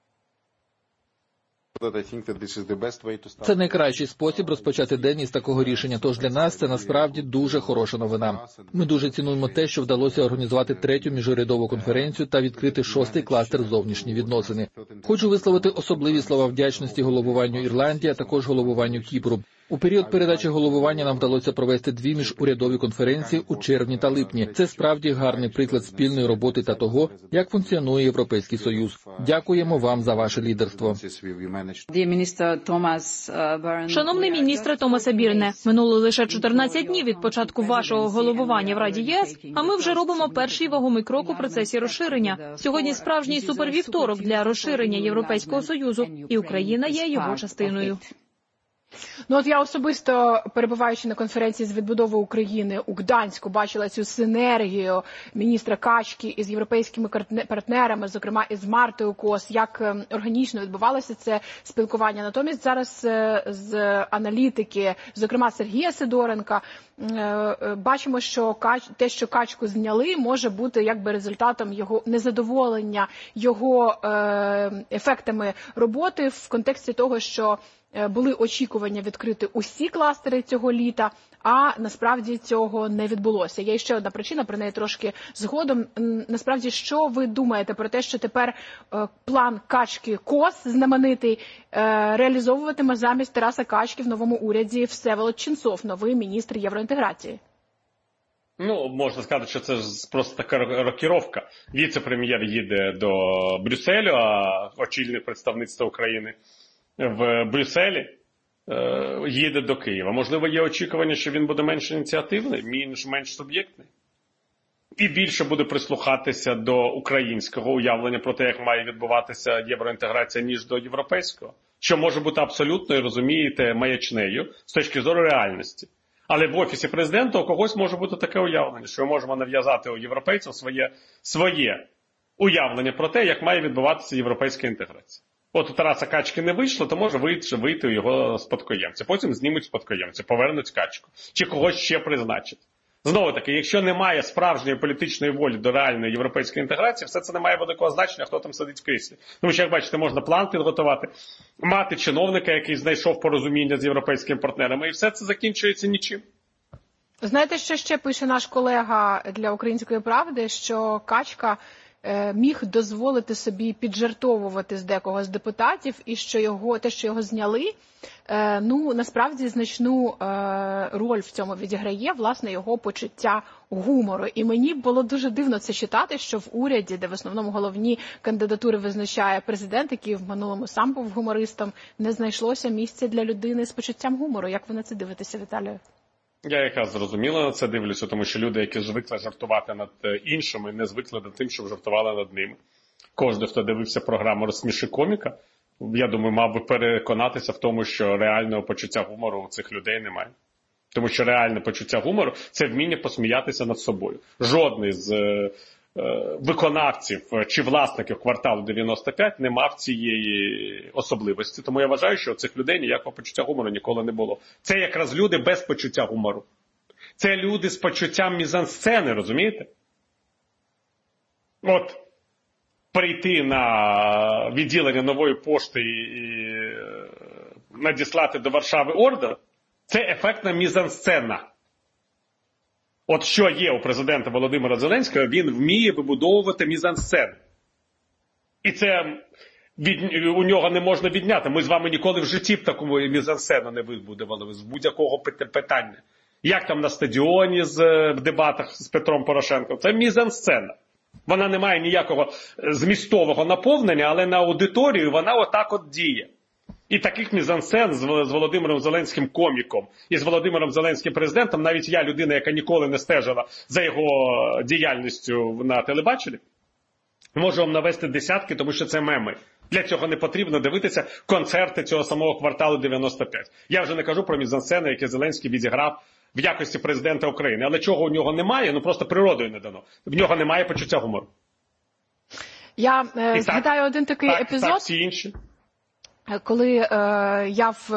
Це найкращий спосіб розпочати день із такого рішення, тож для нас це насправді дуже хороша новина. Ми дуже цінуємо те, що вдалося організувати третю міжурядову конференцію та відкрити шостий кластер зовнішні відносини. Хочу висловити особливі слова вдячності головуванню Ірландії, а також головуванню Кіпру. У період передачі головування нам вдалося провести дві міжурядові конференції у червні та липні. Це справді гарний приклад спільної роботи та того, як функціонує Європейський Союз. Дякуємо вам за ваше лідерство. Шановний міністре Томасе Бірне, минуло лише чотирнадцять днів від початку вашого головування в Раді ЄС, а ми вже робимо перший вагомий крок у процесі розширення. Сьогодні справжній супервівторок для розширення Європейського Союзу, і Україна є його частиною. Ну от я особисто, перебуваючи на конференції з відбудови України у Гданську, бачила цю синергію міністра Качки із європейськими партнерами, зокрема із Мартою Кос, як органічно відбувалося це спілкування. Натомість зараз з аналітики, зокрема Сергія Сидоренка, бачимо, що те, що Качку зняли, може бути якби результатом його незадоволення, його ефектами роботи в контексті того, що були очікування відкрити усі кластери цього літа, а насправді цього не відбулося. Є ще одна причина, про неї трошки згодом. Насправді, що ви думаєте про те, що тепер план Качки-Кос, знаменитий, реалізовуватиме замість Тараса Качки в новому уряді Всеволод Ченцов, новий міністр євроінтеграції? Ну, можна сказати, що це просто така рокіровка. Віце-прем'єр їде до Брюсселю, а очільник представництва України в Брюсселі е, їде до Києва. Можливо, є очікування, що він буде менш ініціативний, менш, менш суб'єктний. І більше буде прислухатися до українського уявлення про те, як має відбуватися євроінтеграція, ніж до європейського. Що може бути абсолютно, розумієте, маячнею з точки зору реальності. Але в Офісі Президента у когось може бути таке уявлення, що ми можемо нав'язати у європейців своє, своє уявлення про те, як має відбуватися європейська інтеграція. От у Тараса Качки не вийшло, то може вийти, вийти у його спадкоємця. Потім знімуть спадкоємця, повернуть Качку. Чи когось ще призначать. Знову таки, якщо немає справжньої політичної волі до реальної європейської інтеграції, все це не має великого значення, хто там сидить в кріслі. Тому що, як бачите, можна план підготувати, мати чиновника, який знайшов порозуміння з європейськими партнерами, і все це закінчується нічим. Знаєте, що ще пише наш колега для «Української правди», що Качка міг дозволити собі піджартовувати з декого з депутатів, і що його, те, що його зняли, ну, насправді значну роль в цьому відіграє, власне, його почуття гумору. І мені було дуже дивно це читати, що в уряді, де в основному головні кандидатури визначає президент, який в минулому сам був гумористом, не знайшлося місця для людини з почуттям гумору. Як ви на це дивитеся, Віталію? Я якраз зрозуміло на це дивлюся, тому що люди, які звикли жартувати над іншими, не звикли над тим, щоб жартували над ними. Кожен, хто дивився програму «Розсміши коміка», я думаю, мав би переконатися в тому, що реального почуття гумору у цих людей немає. Тому що реальне почуття гумору – це вміння посміятися над собою. Жодний з е, виконавців чи власників кварталу дев'яносто п'ять не мав цієї особливості. Тому я вважаю, що у цих людей ніякого почуття гумору ніколи не було. Це якраз люди без почуття гумору. Це люди з почуттям мізансцени, розумієте? От прийти на відділення Нової пошти і надіслати до Варшави ордер – це ефектна мізансцена. От що є у президента Володимира Зеленського, він вміє вибудовувати мізансцени. І це від, у нього не можна відняти. Ми з вами ніколи в житті б таку мізансцену не вибудували з будь-якого питання. Як там на стадіоні з, в дебатах з Петром Порошенком. Це мізансцена. Вона не має ніякого змістового наповнення, але на аудиторію вона отак от діє. І таких мізансцен з Володимиром Зеленським коміком і з Володимиром Зеленським президентом, навіть я, людина, яка ніколи не стежила за його діяльністю на телебаченні, можу вам навести десятки, тому що це меми. Для цього не потрібно дивитися концерти цього самого кварталу дев'яносто п'ять. Я вже не кажу про мізансцени, які Зеленський відіграв в якості президента України. Але чого у нього немає, ну просто природою не дано. В нього немає почуття гумору. Я е, згадаю один такий так, епізод. Так, всі інші. Коли е, я в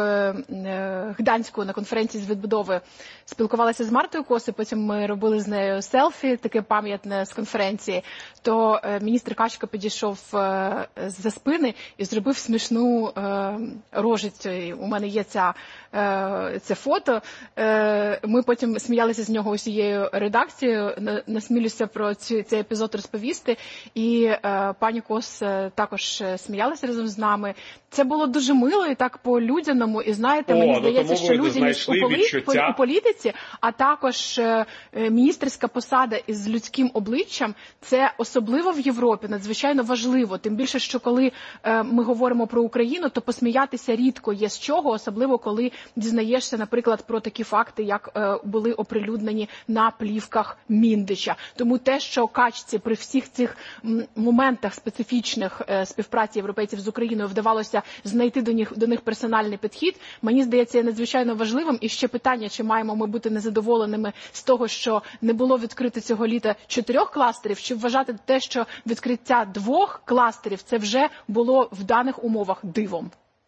е, Гданську на конференції з відбудови спілкувалася з Мартою Коси, потім ми робили з нею селфі, таке пам'ятне з конференції, то е, міністр Качка підійшов е, з-за спини і зробив смішну е, рожицю. У мене є ця, е, це фото. Е, ми потім сміялися з нього усією редакцією, насмілюся про цю, цей епізод розповісти. І е, пані Кос також сміялася разом з нами. Це було дуже мило і так по-людяному. І знаєте, О, мені здається, що людяність у, полі... у політиці, а також е, міністерська посада із людським обличчям, це особливо в Європі надзвичайно важливо. Тим більше, що коли е, ми говоримо про Україну, то посміятися рідко є з чого, особливо коли дізнаєшся, наприклад, про такі факти, як е, були оприлюднені на плівках Міндича. Тому те, що Качці при всіх цих м, моментах специфічних е, співпраці європейців з Україною вдавалося знайти до них, до них персональний підхід, мені здається, є надзвичайно важливим. І ще питання, чи маємо ми бути незадоволеними з того, що не було відкрито цього літа чотирьох кластерів, чи вважати те, що відкриття двох кластерів, це вже було в даних умовах дивом?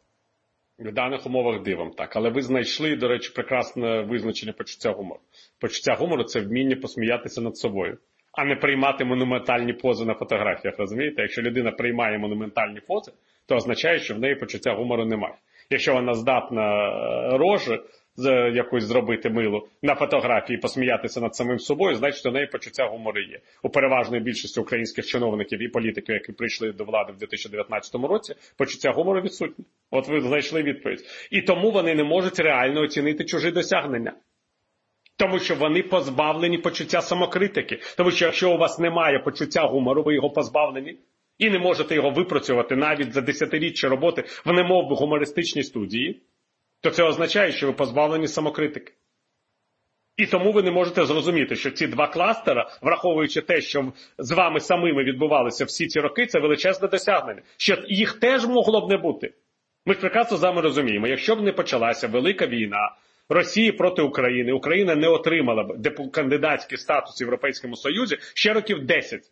В даних умовах дивом, так. Але ви знайшли, до речі, прекрасне визначення почуття гумору. Почуття гумору – це вміння посміятися над собою, а не приймати монументальні пози на фотографіях, розумієте? Якщо людина приймає монументальні пози, то означає, що в неї почуття гумору немає. Якщо вона здатна рожу якусь зробити милу на фотографії і посміятися над самим собою, значить, у неї почуття гумору є. У переважної більшості українських чиновників і політиків, які прийшли до влади в дві тисячі дев'ятнадцятому році, почуття гумору відсутнє. От ви знайшли відповідь. І тому вони не можуть реально оцінити чужі досягнення. Тому що вони позбавлені почуття самокритики. Тому що якщо у вас немає почуття гумору, ви його позбавлені, і не можете його випрацювати навіть за десятиріччя роботи в немов гумористичній студії, то це означає, що ви позбавлені самокритики. І тому ви не можете зрозуміти, що ці два кластера, враховуючи те, що з вами самими відбувалися всі ці роки, це величезне досягнення. Що їх теж могло б не бути. Ми ж прекрасно з вами розуміємо, якщо б не почалася велика війна Росії проти України, Україна не отримала б кандидатський статус в Європейському Союзі ще років десять.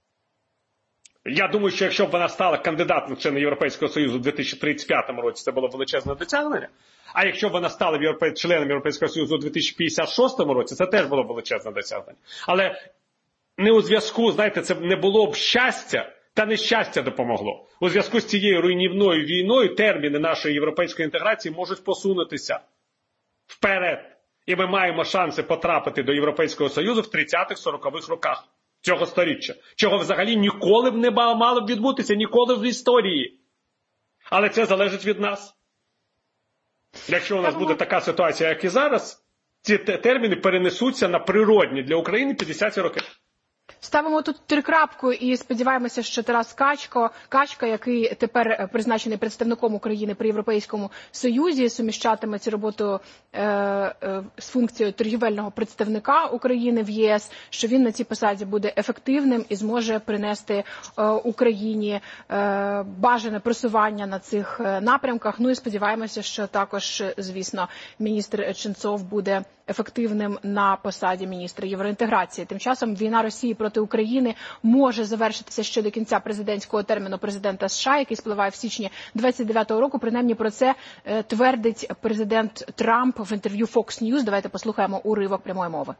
Я думаю, що якщо б вона стала кандидатом в члени Європейського Союзу в дві тисячі тридцять п'ятому році, це було величезне досягнення. А якщо б вона стала європей... членом Європейського Союзу у дві тисячі п'ятдесят шостому році, це теж було величезне досягнення. Але не у зв'язку, знаєте, це не було б щастя, та нещастя допомогло. У зв'язку з цією руйнівною війною терміни нашої європейської інтеграції можуть посунутися вперед. І ми маємо шанси потрапити до Європейського Союзу в тридцятих-сорокових роках цього сторіччя. Чого взагалі ніколи б не мало б відбутися, ніколи в історії. Але це залежить від нас. Якщо у нас буде така ситуація, як і зараз, ці терміни перенесуться на природні для України п'ятдесяті роки. Ставимо тут трикрапку і сподіваємося, що Тарас Качко, Качка, який тепер призначений представником України при Європейському Союзі, суміщатиме цю роботу е, е, з функцією торгівельного представника України в ЄС, що він на цій посаді буде ефективним і зможе принести е, Україні е, бажане просування на цих напрямках. Ну і сподіваємося, що також, звісно, міністр Ченцов буде ефективним на посаді міністра євроінтеграції. Тим часом війна Росії проти проти України може завершитися ще до кінця президентського терміну президента США, який спливає в січні двадцять дев'ятого року. Принаймні про це е, твердить президент Трамп в інтерв'ю Fox News. Давайте послухаємо уривок прямої мови.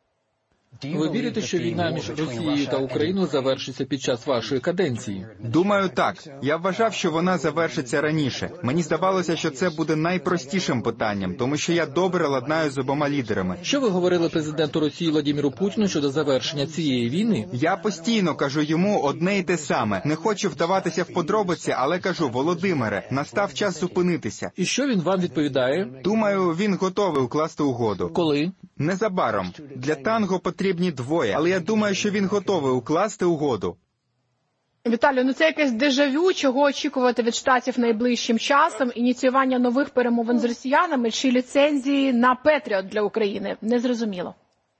Ви вірите, що війна між Росією та Україною завершиться під час вашої каденції? Думаю, так. Я вважав, що вона завершиться раніше. Мені здавалося, що це буде найпростішим питанням, тому що я добре ладнаю з обома лідерами. Що ви говорили президенту Росії Владимиру Путіну щодо завершення цієї війни? Я постійно кажу йому одне й те саме. Не хочу вдаватися в подробиці, але кажу: Володимире, настав час зупинитися. І що він вам відповідає? Думаю, він готовий укласти угоду. Коли? Незабаром. Для танго потрібні двоє, але я думаю, що він готовий укласти угоду. Віталію, ну це якесь дежавю, чого очікувати від Штатів найближчим часом, ініціювання нових перемовин з росіянами чи ліцензії на Петріот для України? Незрозуміло.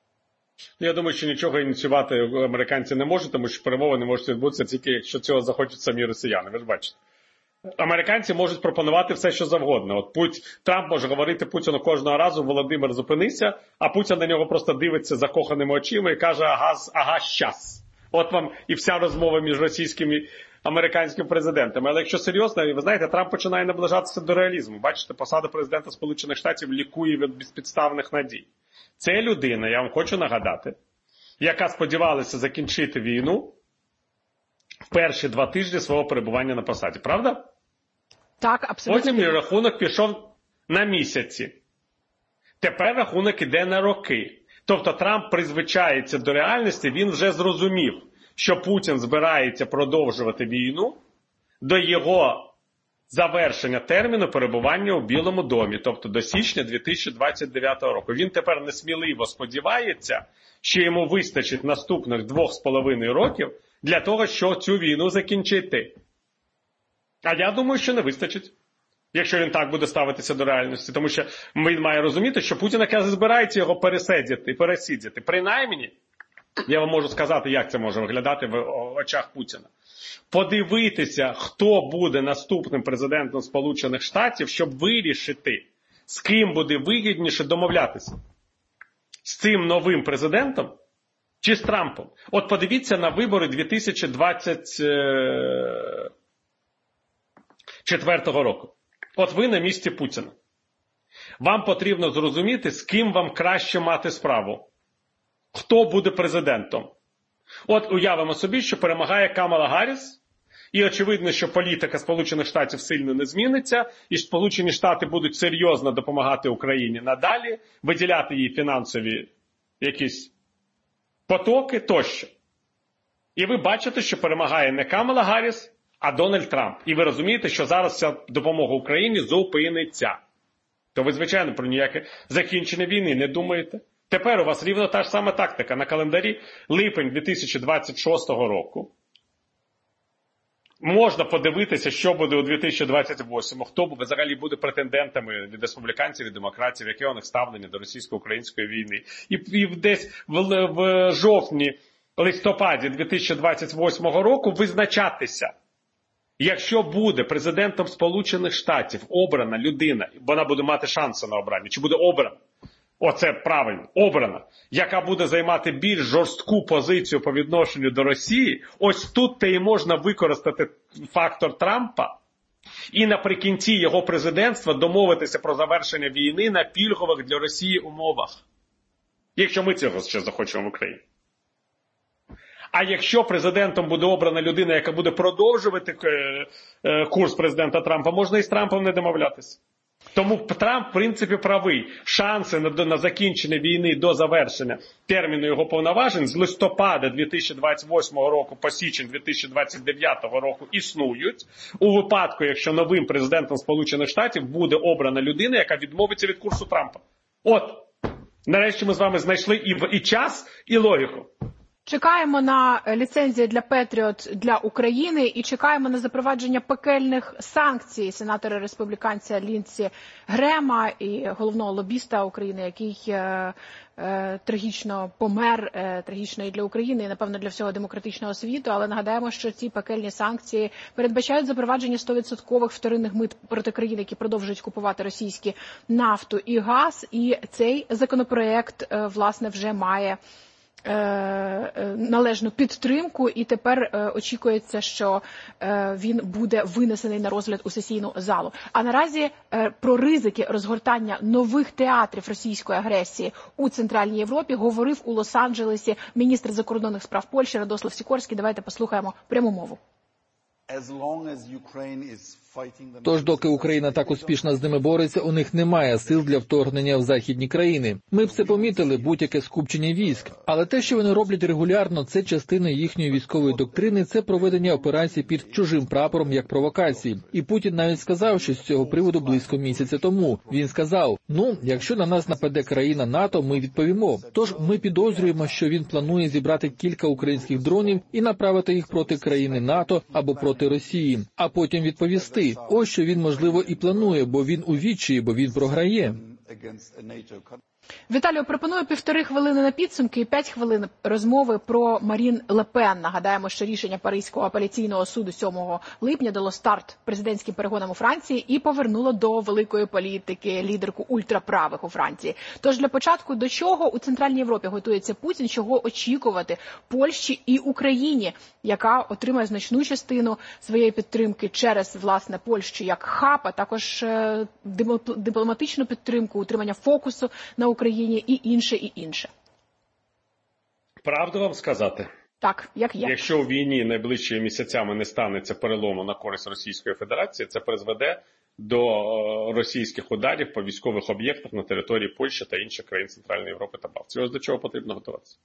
Я думаю, що нічого ініціювати американці не можуть, тому що перемовини можуть відбутися тільки, якщо цього захочуть самі росіяни, ви ж бачите. Американці можуть пропонувати все, що завгодно. От Путь, Трамп може говорити Путіну кожного разу: Володимир, зупинися, а Путін на нього просто дивиться закоханими очима і каже: ага, ага, щас. От вам і вся розмова між російським і американським президентами. Але якщо серйозно, ви знаєте, Трамп починає наближатися до реалізму. Бачите, посада президента Сполучених Штатів лікує від безпідставних надій. Це людина, я вам хочу нагадати, яка сподівалася закінчити війну в перші два тижні свого перебування на посаді. Правда? Так, абсолютно. Потім рахунок пішов на місяці. Тепер рахунок іде на роки. Тобто Трамп призвичається до реальності, він вже зрозумів, що Путін збирається продовжувати війну до його завершення терміну перебування у Білому домі, тобто до січня дві тисячі двадцять дев'ятого року. Він тепер несміливо сподівається, що йому вистачить наступних двох з половиною років для того, щоб цю війну закінчити. А я думаю, що не вистачить, якщо він так буде ставитися до реальності. Тому що він має розуміти, що Путін якраз збирається його пересидіти, пересидіти. Принаймні, я вам можу сказати, як це може виглядати в очах Путіна. Подивитися, хто буде наступним президентом Сполучених Штатів, щоб вирішити, з ким буде вигідніше домовлятися. З цим новим президентом чи з Трампом. От подивіться на вибори дві тисячі двадцять четвертого року. От ви на місці Путіна. Вам потрібно зрозуміти, з ким вам краще мати справу. Хто буде президентом. От уявимо собі, що перемагає Камала Гарріс, і очевидно, що політика Сполучених Штатів сильно не зміниться, і Сполучені Штати будуть серйозно допомагати Україні надалі, виділяти їй фінансові якісь потоки тощо. І ви бачите, що перемагає не Камала Гарріс, а Дональд Трамп. І ви розумієте, що зараз ця допомога Україні зупиниться. То ви, звичайно, про ніяке закінчення війни не думаєте. Тепер у вас рівно та ж сама тактика. На календарі липень дві тисячі двадцять шостого року. Можна подивитися, що буде у дві тисячі двадцять восьмому, хто взагалі буде претендентами від республіканців і демократів, яке у них ставлення до російсько-української війни. І, і десь в, в жовтні, листопаді дві тисячі двадцять восьмого року визначатися. Якщо буде президентом Сполучених Штатів обрана людина, вона буде мати шанси на обрання, чи буде обрана, оце правильно, обрана, яка буде займати більш жорстку позицію по відношенню до Росії, ось тут-то і можна використати фактор Трампа і наприкінці його президентства домовитися про завершення війни на пільгових для Росії умовах. Якщо ми цього ще захочемо в Україні. А якщо президентом буде обрана людина, яка буде продовжувати курс президента Трампа, можна і з Трампом не домовлятися. Тому Трамп, в принципі, правий. Шанси на, на закінчення війни до завершення терміну його повноважень з листопада дві тисячі двадцять восьмого року по січень дві тисячі двадцять дев'ятого року існують. У випадку, якщо новим президентом Сполучених Штатів буде обрана людина, яка відмовиться від курсу Трампа. От, нарешті ми з вами знайшли і, і час, і логіку. Чекаємо на ліцензії для Петріот для України і чекаємо на запровадження пекельних санкцій сенатора-республіканця Лінсі Грема і головного лобіста України, який е, е, трагічно помер, е, трагічно і для України, і, напевно, для всього демократичного світу. Але нагадаємо, що ці пекельні санкції передбачають запровадження сто відсотків вторинних мит проти країн, які продовжують купувати російські нафту і газ. І цей законопроект, е, власне, вже має належну підтримку, і тепер очікується, що він буде винесений на розгляд у сесійну залу. А наразі про ризики розгортання нових театрів російської агресії у Центральній Європі говорив у Лос-Анджелесі міністр закордонних справ Польщі Радослав Сікорський. Давайте послухаємо пряму мову. Тож, доки Україна так успішно з ними бореться, у них немає сил для вторгнення в західні країни. Ми б це помітили, будь-яке скупчення військ. Але те, що вони роблять регулярно, це частина їхньої військової доктрини, це проведення операцій під чужим прапором як провокації. І Путін навіть сказав, що з цього приводу близько місяця тому. Він сказав, ну, якщо на нас нападе країна НАТО, ми відповімо. Тож ми підозрюємо, що він планує зібрати кілька українських дронів і направити їх проти країни НАТО або проти Росії, а потім відповісти. Ось що він, можливо, і планує, бо він у відчаї, бо він програє. Віталію, пропоную півтори хвилини на підсумки і п'ять хвилин розмови про Марін Ле Пен. Нагадаємо, що рішення Паризького апеляційного суду сьомого липня дало старт президентським перегонам у Франції і повернуло до великої політики лідерку ультраправих у Франції. Тож для початку, до чого у Центральній Європі готується Путін, чого очікувати Польщі і Україні, яка отримає значну частину своєї підтримки через, власне, Польщу як хаб, а також дипломатичну підтримку, утримання фокусу на Україні і інше, і інше. Правду вам сказати? Так, як є. Якщо у війні найближчими місяцями не станеться перелому на користь Російської Федерації, це призведе до російських ударів по військових об'єктах на території Польщі та інших країн Центральної Європи та Балтії. Ось до чого потрібно готуватися.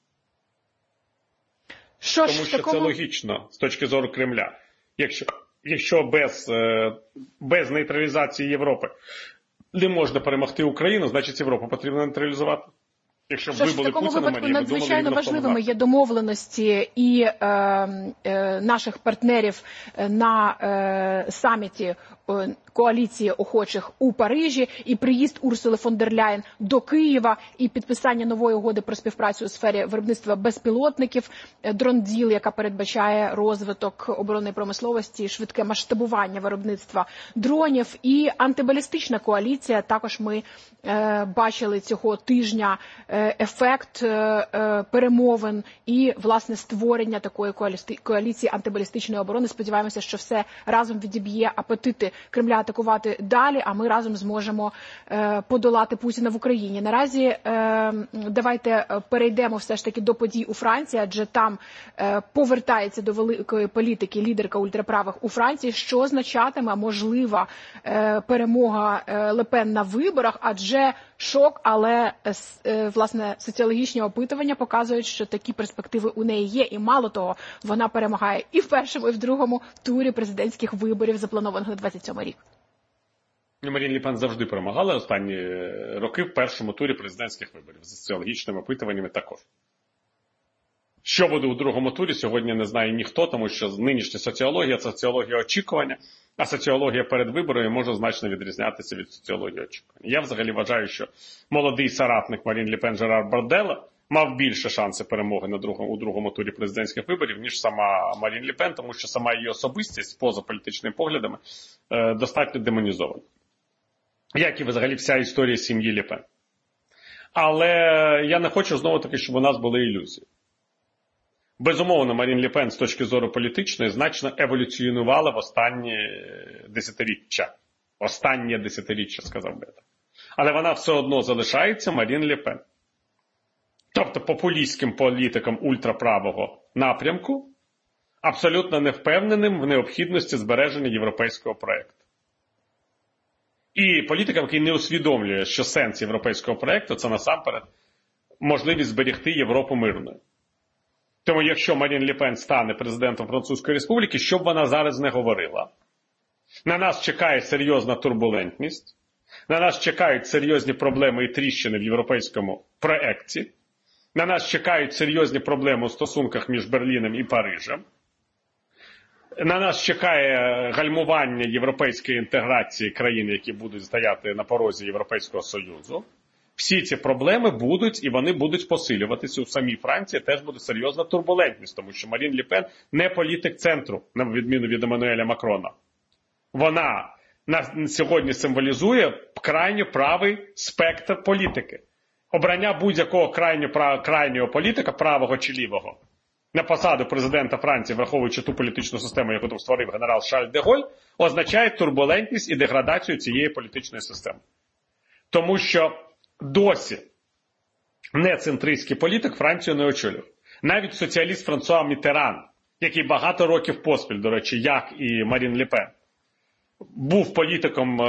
Що Тому ж, що такому... це логічно з точки зору Кремля. Якщо, якщо без, без нейтралізації Європи не можна перемогти Україну, значить Європу потрібно нейтралізувати. Якщо б ви були Путіна, в такому випадку надзвичайно важливими є домовленості і е, е, наших партнерів на е, саміті е, коаліції охочих у Парижі, і приїзд Урсули фон дер Ляєн до Києва, і підписання нової угоди про співпрацю у сфері виробництва безпілотників, дрон-діл, яка передбачає розвиток оборонної промисловості, швидке масштабування виробництва дронів, і антибалістична коаліція. Також ми е, бачили цього тижня е, ефект е, перемовин і, власне, створення такої коаліції антибалістичної оборони. Сподіваємося, що все разом відіб'є апетити Кремля атакувати далі, а ми разом зможемо е, подолати Путіна в Україні. Наразі е, давайте перейдемо все ж таки до подій у Франції, адже там е, повертається до великої політики лідерка ультраправих у Франції, що означатиме можлива е, перемога е, Ле Пен на виборах, адже шок, але е, власне соціологічні опитування показують, що такі перспективи у неї є, і мало того, вона перемагає і в першому, і в другому турі президентських виборів, запланованих на двадцять сьомий рік. Марін Ле Пен завжди перемагала останні роки в першому турі президентських виборів, з соціологічними опитуваннями також. Що буде у другому турі, сьогодні не знає ніхто, тому що нинішня соціологія – це соціологія очікування, а соціологія перед виборами може значно відрізнятися від соціології очікування. Я взагалі вважаю, що молодий соратник Марін Ле Пен Жерар Бардела мав більше шанси перемоги на другому, у другому турі президентських виборів, ніж сама Марін Ле Пен, тому що сама її особистість, поза політичними поглядами, е, достатньо демонізована. Як і взагалі вся історія сім'ї Ле Пен. Але я не хочу знову-таки, щоб у нас були ілюзії. Безумовно, Марін Ле Пен з точки зору політичної значно еволюціонувала в останні десятиріччя. Останнє десятиріччя, сказав би так. Але вона все одно залишається Марін Ле Пен. Тобто популістським політиком ультраправого напрямку, абсолютно не впевненим в необхідності збереження європейського проєкту. І політикам, який не усвідомлює, що сенс європейського проєкту – це насамперед можливість зберегти Європу мирною. Тому якщо Марін Ле Пен стане президентом Французької Республіки, що б вона зараз не говорила, на нас чекає серйозна турбулентність, на нас чекають серйозні проблеми і тріщини в європейському проєкті, на нас чекають серйозні проблеми у стосунках між Берліном і Парижем, на нас чекає гальмування європейської інтеграції країн, які будуть стояти на порозі Європейського Союзу. Всі ці проблеми будуть, і вони будуть посилюватися. У самій Франції теж буде серйозна турбулентність, тому що Марін Ле Пен не політик центру, на відміну від Еммануеля Макрона. Вона на сьогодні символізує крайньо правий спектр політики. обрання будь-якого крайнього, крайнього політика, правого чи лівого, на посаду президента Франції, враховуючи ту політичну систему, яку тут створив генерал Шарль де Голь, означає турбулентність і деградацію цієї політичної системи. Тому що досі нецентристський політик Францію не очолював. Навіть соціаліст Франсуа Міттеран, який багато років поспіль, до речі, як і Марін Ле Пен, був політиком,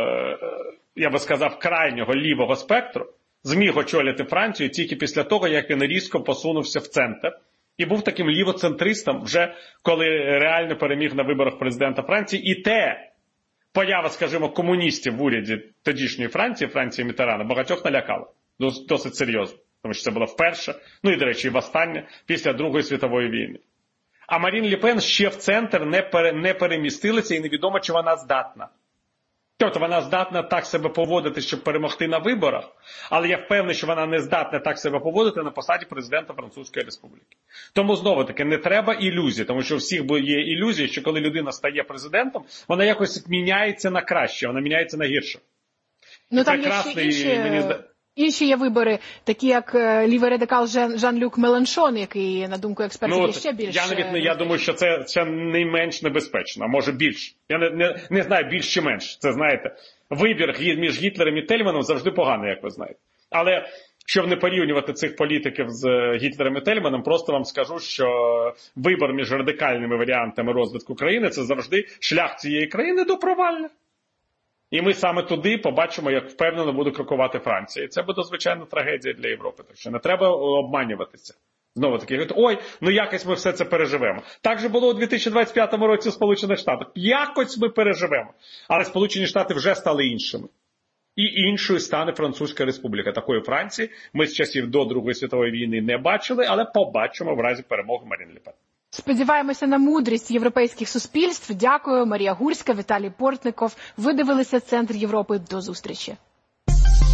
я би сказав, крайнього лівого спектру, зміг очолити Францію тільки після того, як він різко посунувся в центр. І був таким лівоцентристом вже, коли реально переміг на виборах президента Франції. І те, поява, скажімо, комуністів в уряді тодішньої Франції, Франції Міттерана, багатьох налякала. Досить серйозно. Тому що це було вперше, ну і, до речі, і востаннє, після Другої світової війни. А Марін Ле Пен ще в центр не, пере, не перемістилася і невідомо, чи вона здатна. Тобто вона здатна так себе поводити, щоб перемогти на виборах, але я впевнений, що вона не здатна так себе поводити на посаді президента Французької Республіки. Тому, знову-таки, не треба ілюзій, тому що у всіх є ілюзії, що коли людина стає президентом, вона якось міняється на краще, вона міняється на гірше. Ну там є ще інші, мені... інші є вибори, такі як лівий радикал Жан, Жан-Люк Меланшон, який, на думку експертів, ну, є ще більше... Я навіть не, я думаю, що це, це не менш небезпечно, а може більш. Я не, не, не знаю, більш чи менш. Це, знаєте, вибір між Гітлером і Тельманом завжди поганий, як ви знаєте. Але, щоб не порівнювати цих політиків з Гітлером і Тельманом, просто вам скажу, що вибір між радикальними варіантами розвитку країни – це завжди шлях цієї країни до провальних. І ми саме туди побачимо, як впевнено буде крокувати Франція. І це буде, звичайно, трагедія для Європи. Так що не треба обманюватися. Знову таки, говорять, ой, ну якось ми все це переживемо. Так же було у дві тисячі двадцять п'ятому році у Сполучених Штатах. Якось ми переживемо. Але Сполучені Штати вже стали іншими. І іншою стане Французька Республіка. Такої Франції ми з часів до Другої світової війни не бачили, але побачимо в разі перемоги Марін Ле Пен. Сподіваємося на мудрість європейських суспільств. Дякую. Марія Гурська, Віталій Портников. Ви дивилися «Центр Європи». До зустрічі.